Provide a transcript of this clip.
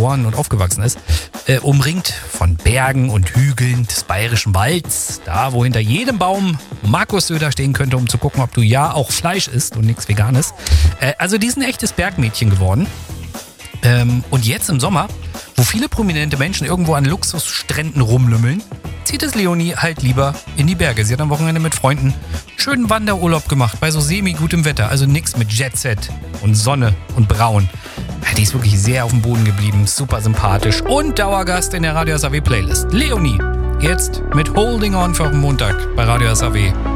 geboren und aufgewachsen ist, umringt von Bergen und Hügeln des Bayerischen Walds, da wo hinter jedem Baum Markus Söder stehen könnte, um zu gucken, ob du ja auch Fleisch isst und nichts Veganes. Also die ist ein echtes Bergmädchen geworden. Und jetzt im Sommer, wo viele prominente Menschen irgendwo an Luxusstränden rumlümmeln, zieht es Leonie halt lieber in die Berge. Sie hat am Wochenende mit Freunden schönen Wanderurlaub gemacht, bei so semi-gutem Wetter. Also nix mit Jetset und Sonne und Braun. Ja, die ist wirklich sehr auf dem Boden geblieben, super sympathisch und Dauergast in der Radio SAW Playlist. Leonie, jetzt mit Holding On für den Montag bei Radio SAW.